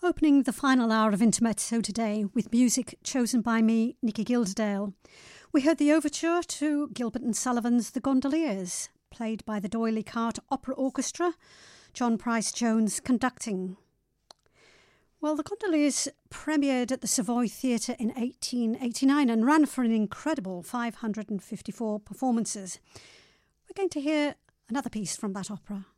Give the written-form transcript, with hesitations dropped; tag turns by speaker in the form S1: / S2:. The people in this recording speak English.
S1: Opening the final hour of Intermezzo today with music chosen by me, Nicky Guilderdale. We heard the overture to Gilbert and Sullivan's The Gondoliers, played by the D'Oyly Carte Opera Orchestra, John Price Jones conducting. Well, The Gondoliers premiered at the Savoy Theatre in 1889 and ran for an incredible 554 performances. We're going to hear another piece from that opera.